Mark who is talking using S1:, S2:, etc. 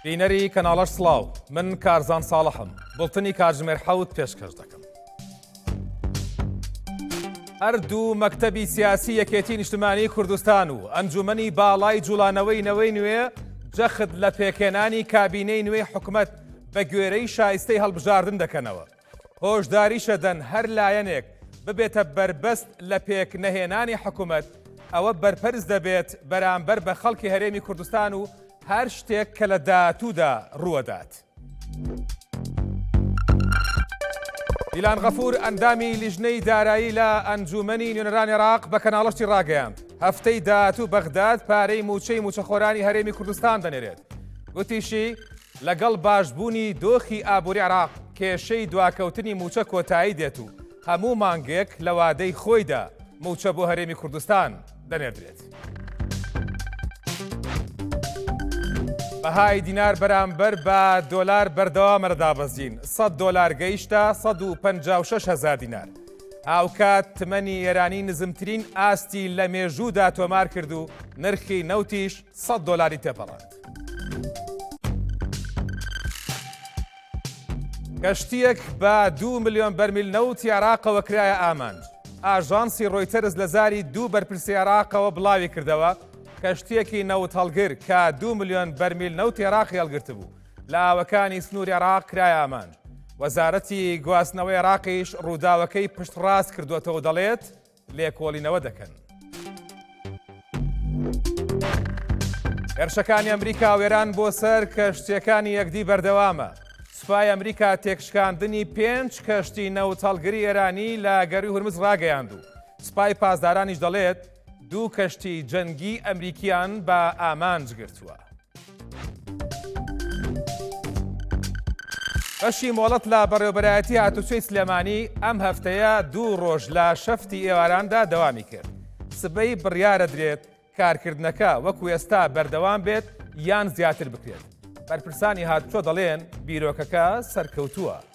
S1: بینەری کەناڵەش سڵاو من کارزان ساڵحم بڵتنی کاتژمێر 7 پێشکەش دەکەم. هەردوو مەکتەبی سیاسی یەکێتی نیشتمانی کوردستان و ئەنجومەنی باڵای جوڵانەوەی نەوەی نوێ جەخت لە پێکێنانی کابینەی نوێی حکومەت بە گوێرەی شایستەی هەڵبژاردن دەکەنەوە. هۆشداری شەدەن هەر لایەنێک ببێتە بربەست لە پێک نەهێنانی حکومەت ئەوە بەرپەرز دەبێت بەرامبەر بە خەڵکی هەرێمی کوردستان و هەر شتێک کە لە داهاتوودا ڕووەدات. ئیلان غەفور ئەندامی لیژنەی دارایی لە ئەنجومەنی نوێنەرانی عێراق بە کەناڵەشتی ڕاگەیاند. هەفتەی داهاتوو بەغداد پارەی موچەی موچەخۆرانی هەرێمی کوردستان دەنێرێت. گوتیشی لەگەڵ باشبوونی دۆخی ئابووری عێراق کێشەی دواکەوتنی موچە کۆتایی دێت و هەموو مانگێک لە وادەی خۆیدا موچە بۆ هەرێمی کوردستان دەنێردرێت. بەهای دینار بەرامبەر بە دۆلار بەردەوامە دابەزین. 100 دۆلار گەیشتە 156,000 دینار. هاوکات تمەنی ئێرانی نزمترین ئاستی لە مێژوودا تۆمار کرد و نرخی نەوتیش 100 دۆلاری تێپەڕاند. کەشتیەک بە 2 ملیۆن بەرمیل نەوتی عێراقەوە کرایە ئامانج. ئاژانسی ڕۆیتەرز لە زاری 2 بەرپرسی عێراقەوە بڵاوی کردەوە کەشتیەکی نەوت هەڵگر کە 2 ملیۆن بەرمیل نەوتی عێراقی هەڵگرت بوو لە ئاوەکانی سنووری عێراق کرایە ئامانج. وەزارەتی گواستنەوەی عێراقیش ڕووداوەکەی پشتڕاست کردووەتەوە دەڵێت لێکۆڵینەوە دەکەن. هێرشەکانی ئەمریکا و ئێران بۆ سەر کەشتیەکانی یەکدی بەردەوامە. سوپای ئەمریکا تێکشکاندنی 5 کەشتی نەوت هەڵگری ئێرانی لە گەڕی هورمز ڕاگەیاند و سوپای پاسدارانیش دەڵێت 2 کەشتی جەنگی ئەمریکیان بە ئامانج گرتووە. بەشی مۆڵەت لە بەڕێوەبەرایەتی هاتوچۆی سلێمانی ئەم هەفتەیە 2 ڕۆژ لە شەفتی ئێواراندا دەوامی کرد. سبەی بڕیارە درێت کارکردنەکە وەکو ئێستا بەردەوام بێت یان زیاتر بکرێت. بەرپرسانی هاتوچۆ دەڵێن بیرۆکەکە سەرکەوتووە.